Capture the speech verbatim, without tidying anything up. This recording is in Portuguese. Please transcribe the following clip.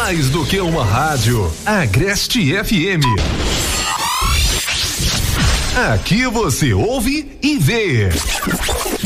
Mais do que uma rádio, Agreste F M. Aqui você ouve e vê.